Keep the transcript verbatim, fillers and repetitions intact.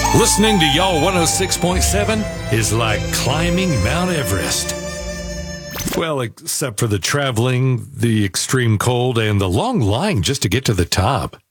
Listening to Y'all one oh six point seven is like climbing Mount Everest. Well, except for the traveling, the extreme cold, and the long line just to get to the top.